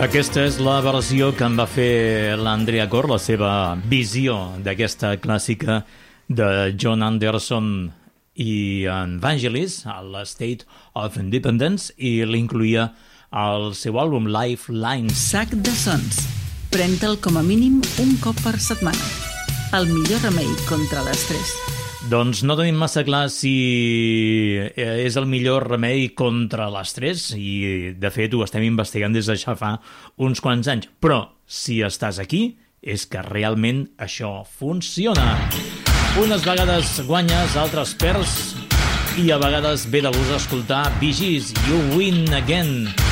Aquesta és la versió que en va fer l'Andrea Corr, la seva visió d'aquesta clàssica de John Anderson i en Vangelis, a l'State of Independence, i l'incluïa al seu àlbum Lifeline. Sac de sons. Pren-te'l com a mínim un cop per setmana. El millor remei contra l'estrès. Doncs no tenim massa clar si és el millor remei contra l'estrès i, de fet, ho estem investigant des de ja fa uns quants anys. Però, si estàs aquí, és que realment això funciona. Unes vegades guanyes, altres perds, i a vegades ve de gust escoltar Bee Gees, You Win Again.